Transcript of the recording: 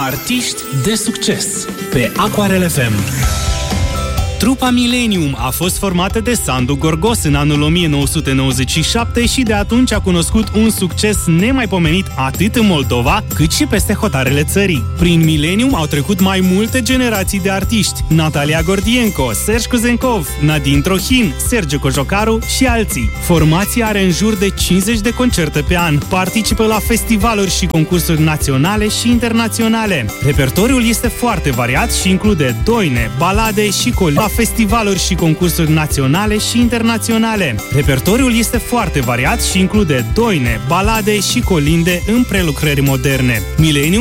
Artiști de succes pe Aquarel FM. Trupa Millennium a fost formată de Sandu Gorgos în anul 1997 și de atunci a cunoscut un succes nemaipomenit atât în Moldova, cât și peste hotarele țării. Prin Millennium au trecut mai multe generații de artiști: Natalia Gordienko, Serge Kuzenkov, Nadine Trohin, Sergiu Cojocaru și alții. Formația are în jur de 50 de concerte pe an, participă la festivaluri și concursuri naționale și internaționale. Repertoriul este foarte variat și include doine, balade și colinde. Festivaluri și concursuri naționale și internaționale. Repertoriul este foarte variat și include doine, balade și colinde în prelucrări moderne. Millennium